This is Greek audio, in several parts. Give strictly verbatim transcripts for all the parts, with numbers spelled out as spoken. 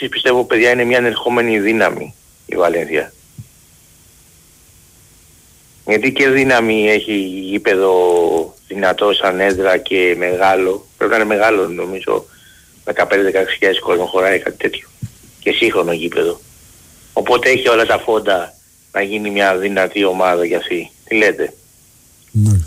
επίσης πιστεύω, παιδιά, είναι μια ανερχόμενη δύναμη η Βαλένθια. Γιατί και δύναμη έχει γήπεδο δυνατό σαν έδρα και μεγάλο. Πρέπει να είναι μεγάλο, νομίζω, δεκαπέντε με δεκαέξι χιλιάδες κόσμο χωράει, κάτι τέτοιο. Και σύγχρονο γήπεδο. Οπότε έχει όλα τα φόντα να γίνει μια δυνατή ομάδα για αυτή. Τι λέτε? Μάλιστα.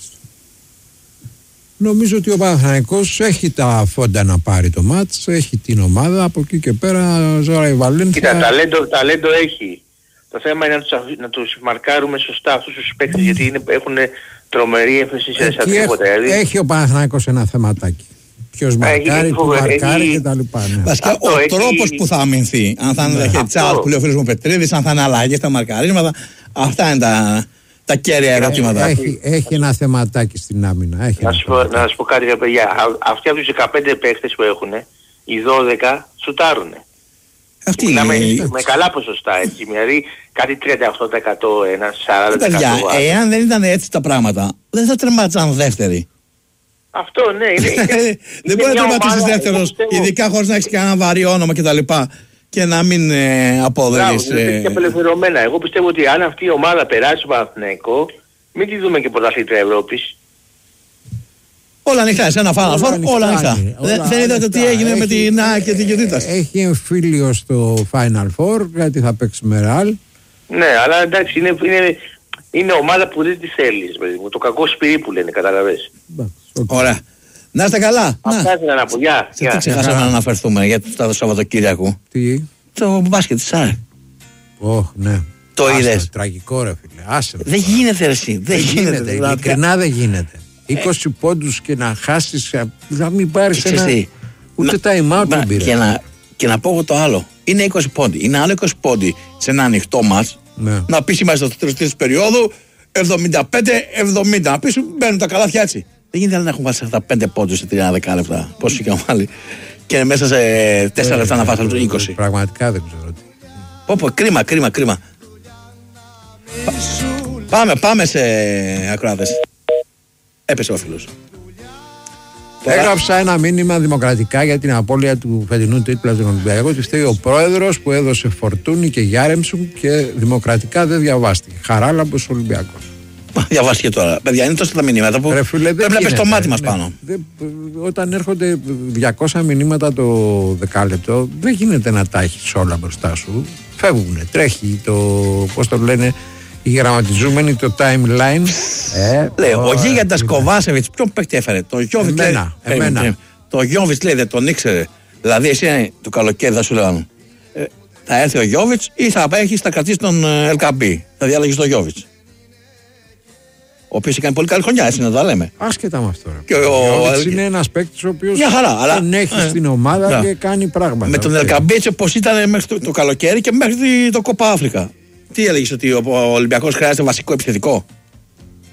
Νομίζω ότι ο Παναθηναϊκός έχει τα φόντα να πάρει το μάτς, έχει την ομάδα, από εκεί και πέρα ζώρα η Βαλένθια. Κοίτα, ταλέντο, ταλέντο έχει. Το θέμα είναι να τους, να τους μαρκάρουμε σωστά αυτούς τους παίκτες, γιατί είναι, έχουν τρομερή έμφαση σε τίποτα. Δηλαδή... Έχει ο Παναθηναϊκός ένα θεματάκι. Ποιος μαρκάρει, που μαρκάρει και τα λοιπά. Ναι. Βασικά αυτό, ο έχει... τρόπος που θα αμυνθεί, αν θα είναι χετσάουτ που λέει ο φίλος μου Πετρίδης, αν θα είναι αλλαγές, τα μαρκαρίσματα, αυτά είναι τα, τα κέρια ερωτήματα. Έχει, έχει ένα θεματάκι στην άμυνα. Έχει να, σου πω, να σας πω κάτι για παιδιά. Αυτοί από τους δεκαπέντε παίκτες που έχουν, οι δώδεκα σουτάρουνε. Αυτή μιλάμε είναι... με καλά ποσοστά, έτσι. Δηλαδή κάτι τριάντα οκτώ τοις εκατό, ένα σαράντα τοις εκατό. Παιδιά, εάν δεν ήταν έτσι τα πράγματα, δεν θα τρεμάτσαν δεύτεροι. Αυτό, ναι. Είναι, είναι, δεν μπορεί να τερματίσεις δεύτερος, ειδικά χωρίς να έχεις κανένα βαρύ όνομα κτλ. Και να μην ε, αποδείξεις. Μπράβο, είναι και απελευθερωμένα. Εγώ πιστεύω ότι αν αυτή η ομάδα περάσει στο Παναθηναϊκό, μην τη δούμε και πρωταθλήτρια Ευρώπης. Όλα ανοιχτά, σε ένα Final Four, όλα ανοιχτά. Δεν είδατε τι έγινε με την ΑΕΚ και την Κιωτήτας. Έχει εμφύλιο στο Final Four, γιατί θα παίξει με Ρεάλ. Ναι, αλλά εντάξει, είναι, είναι, είναι ομάδα που δεν τη θέλεις. Το κακό σπυρί που λένε, καταλαβες. Ωραία. Να είστε καλά. Αυτά ήθελα να πω. Γεια. Σε τι ξεχάσαμε να αναφερθούμε για το Σαββατοκύριακο? Τι? Το μπάσκετ της ΑΕΚ. Ωχ, ναι. Το είδες? Τραγικό, ρε φίλε. Άσε. Δεν γίνεται, ρε εσύ. Δεν γίνεται. Ειλικρινά δεν γίνεται. είκοσι πόντους και να χάσεις, να μην πάρεις ένα... Ούτε time out δεν πήρε. Και να, και να πω εγώ το άλλο. Είναι είκοσι πόντοι. Είναι άλλο είκοσι πόντοι σε ένα ανοιχτό μάτς. Ναι. Να πεις είμαστε στο τέλος της περίοδου εβδομήντα πέντε εβδομήντα. Να πεις μπαίνουν τα καλάθια έτσι. Δεν γίνεται να έχουν βάλει αυτά πέντε πόντους σε τριάντα δεκάλεπτα. Πόσο είχαν βάλει. Και μέσα σε τέσσερα λεπτά να βάζουν είκοσι. Πραγματικά δεν ξέρω τι. Πω πω, κρίμα, κρίμα, κρίμα. Πάμε, πάμε σε ακροάτες. Έπεσε ο φίλος. Έγραψα ένα μήνυμα δημοκρατικά για την απώλεια του φετινού τίτλου από τον Ολυμπιακό. Ότι φταίει ο πρόεδρος που έδωσε Φορτούνη και Γιάρεμσουμ και δημοκρατικά δεν διαβάστηκε. Χαράλαμπος Ολυμπιακός. Διαβάστηκε τώρα. Παιδιά, είναι τόσο τα μηνύματα που πρέπει να πες το μάτι μας πάνω. Δε, όταν έρχονται διακόσια μηνύματα το δεκάλεπτο, δεν γίνεται να τα έχεις όλα μπροστά σου. Φεύγουνε, τρέχει το, πώς το λένε, οι γραμματιζούμενοι, το timeline. ε, λέει, ο Γίγαντας Κοβάσεβιτς, ποιον παίκτη έφερε? Το Γιώβιτς. Εμένα, λέει, εμένα. Το Γιώβιτς λέει, δεν τον ήξερε. Δηλαδή, εσύ το καλοκαίρι θα σου λέγανε. Ε, θα έρθει ο Γιώβιτς ή θα έχει θα κρατήσει τον Ελκαμπή. Θα διάλεγεις τον Γιώβιτς. Ο οποίος έκανε πολύ καλή χρονιά, έτσι να τα λέμε. Άσχετα με αυτό. Και ο Γιώβιτς είναι ένας παίκτης ο οποίος τον έχει ε, στην ομάδα ε, και κάνει πράγματα. Με τον Ελκαμπή, έτσι όπως ήταν μέχρι το, το καλοκαίρι και μέχρι το Κοπα Αφρικα. Τι έλεγες, ότι ο, ο Ολυμπιακός χρειάζεται βασικό επιθετικό?